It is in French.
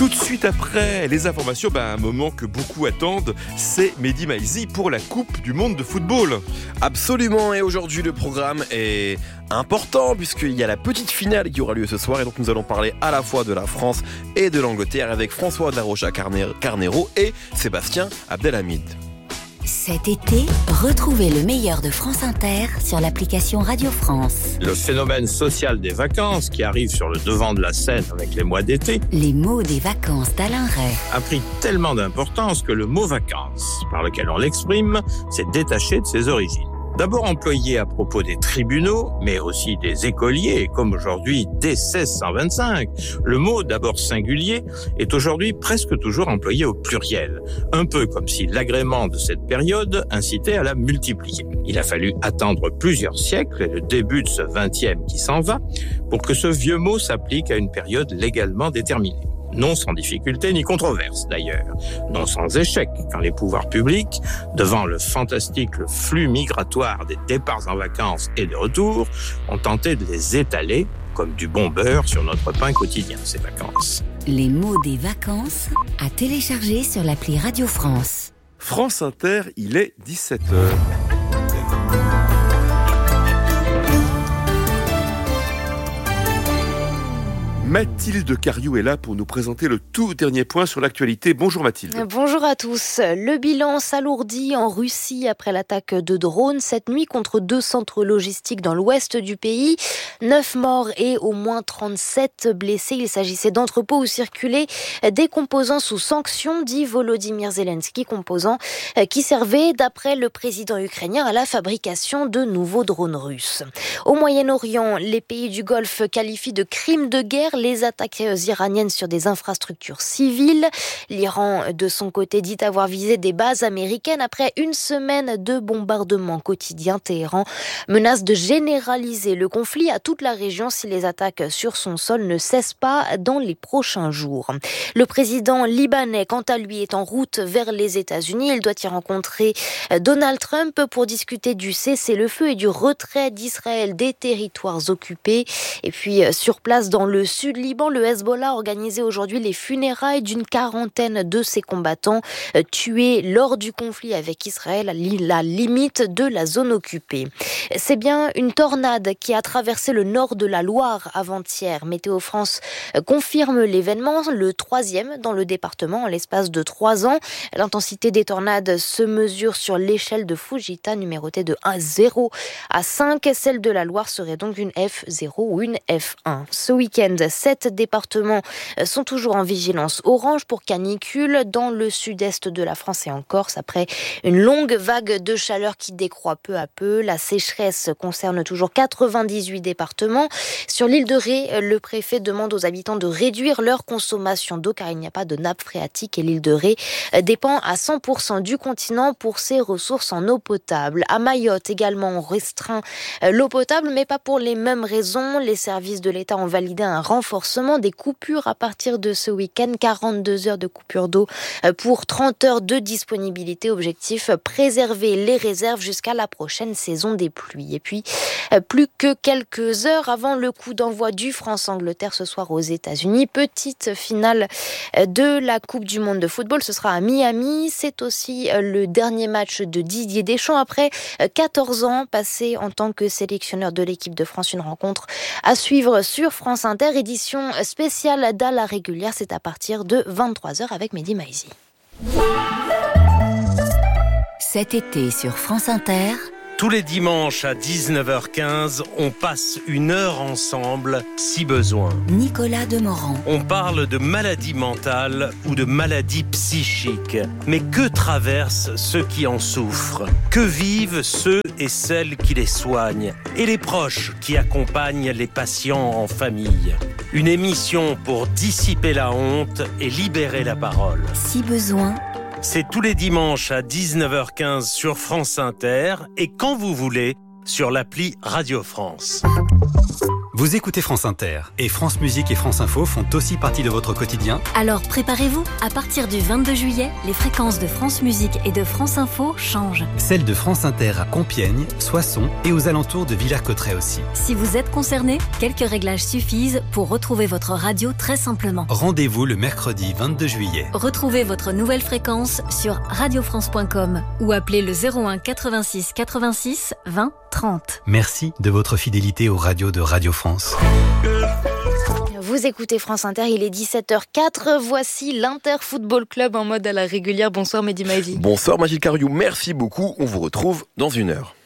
Tout de suite après les informations, un moment que beaucoup attendent, c'est Mehdi Maizi pour la Coupe du Monde de football. Absolument, et aujourd'hui le programme est important puisqu'il y a la petite finale qui aura lieu ce soir et donc nous allons parler à la fois de la France et de l'Angleterre avec François de la Rocha Carnero et Sébastien Abdelhamid. Cet été, retrouvez le meilleur de France Inter sur l'application Radio France. Le phénomène social des vacances qui arrive sur le devant de la scène avec les mois d'été. Les mots des vacances d'Alain Ray A pris tellement d'importance que le mot vacances, par lequel on l'exprime, s'est détaché de ses origines. D'abord employé à propos des tribunaux, mais aussi des écoliers, comme aujourd'hui dès 1625, le mot d'abord singulier est aujourd'hui presque toujours employé au pluriel, un peu comme si l'agrément de cette période incitait à la multiplier. Il a fallu attendre plusieurs siècles et le début de ce 20e qui s'en va pour que ce vieux mot s'applique à une période légalement déterminée. Non sans difficulté ni controverse d'ailleurs, non sans échec quand les pouvoirs publics, devant le fantastique flux migratoire des départs en vacances et de retour, ont tenté de les étaler comme du bon beurre sur notre pain quotidien, ces vacances. Les mots des vacances à télécharger sur l'appli Radio France. France Inter, il est 17h. Mathilde Cariou est là pour nous présenter le tout dernier point sur l'actualité. Bonjour Mathilde. Bonjour à tous. Le bilan s'alourdit en Russie après l'attaque de drones cette nuit contre 2 centres logistiques dans l'ouest du pays. 9 morts et au moins 37 blessés. Il s'agissait d'entrepôts où circulaient des composants sous sanction, dit Volodymyr Zelensky, composants qui servaient, d'après le président ukrainien, à la fabrication de nouveaux drones russes. Au Moyen-Orient, les pays du Golfe qualifient de crimes de guerre les attaques iraniennes sur des infrastructures civiles. L'Iran, de son côté, dit avoir visé des bases américaines après une semaine de bombardements quotidiens. Téhéran menace de généraliser le conflit à toute la région si les attaques sur son sol ne cessent pas dans les prochains jours. Le président libanais, quant à lui, est en route vers les États-Unis. Il doit y rencontrer Donald Trump pour discuter du cessez-le-feu et du retrait d'Israël des territoires occupés. Et puis, sur place dans le sud Liban, le Hezbollah a organisé aujourd'hui les funérailles d'une quarantaine de ses combattants tués lors du conflit avec Israël à la limite de la zone occupée. C'est bien une tornade qui a traversé le nord de la Loire avant-hier. Météo France confirme l'événement, le 3e dans le département en l'espace de 3 ans. L'intensité des tornades se mesure sur l'échelle de Fujita, numérotée de 0 à 5. Celle de la Loire serait donc une F0 ou une F1. Ce week-end, 7 départements sont toujours en vigilance orange pour canicule dans le sud-est de la France et en Corse. Après une longue vague de chaleur qui décroît peu à peu, la sécheresse concerne toujours 98 départements. Sur l'île de Ré, le préfet demande aux habitants de réduire leur consommation d'eau car il n'y a pas de nappe phréatique et l'île de Ré dépend à 100% du continent pour ses ressources en eau potable. À Mayotte également, on restreint l'eau potable mais pas pour les mêmes raisons. Les services de l'État ont validé un renforcement des coupures à partir de ce week-end. 42 heures de coupure d'eau pour 30 heures de disponibilité. Objectif, préserver les réserves jusqu'à la prochaine saison des pluies. Et puis, plus que quelques heures avant le coup d'envoi du France-Angleterre ce soir aux États-Unis. Petite finale de la Coupe du Monde de football. Ce sera à Miami. C'est aussi le dernier match de Didier Deschamps après 14 ans passés en tant que sélectionneur de l'équipe de France. Une rencontre à suivre sur France Inter. Édition spéciale d'à la régulière, c'est à partir de 23h avec Mehdi Maizi. Cet été sur France Inter, tous les dimanches à 19h15, on passe 1 heure ensemble, si besoin. Nicolas Demorand. On parle de maladies mentales ou de maladies psychiques. Mais que traversent ceux qui en souffrent? Que vivent ceux et celles qui les soignent? Et les proches qui accompagnent les patients en famille? Une émission pour dissiper la honte et libérer la parole. Si besoin. C'est tous les dimanches à 19h15 sur France Inter et quand vous voulez sur l'appli Radio France. Vous écoutez France Inter et France Musique et France Info font aussi partie de votre quotidien. Alors préparez-vous, à partir du 22 juillet, les fréquences de France Musique et de France Info changent. Celles de France Inter à Compiègne, Soissons et aux alentours de Villers-Cotterêts aussi. Si vous êtes concerné, quelques réglages suffisent pour retrouver votre radio très simplement. Rendez-vous le mercredi 22 juillet. Retrouvez votre nouvelle fréquence sur radiofrance.com ou appelez le 01 86 86 20 30. Merci de votre fidélité aux radios de Radio France. Vous écoutez France Inter, il est 17h04. Voici l'Inter Football Club en mode à la régulière. Bonsoir Mehdi Maizi. Bonsoir Mathilde Cariou, merci beaucoup. On vous retrouve dans 1 heure.